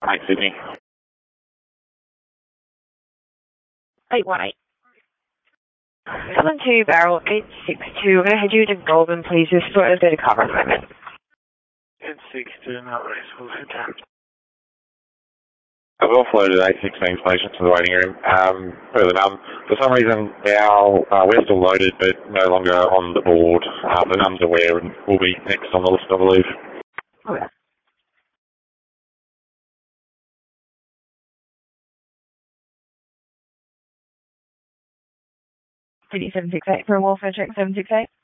8 Sydney. 818. 72 barrel 862. I'm going to head you to Goulburn, please. This is what I've got to cover at the moment. 862, no worries, we'll head down. I've offloaded 816 patients to the waiting room. Further none. For some reason now we're still loaded but no longer on the board. The nuns are aware and will be next on the list, I believe. Okay. PD 768 for a welfare check 768.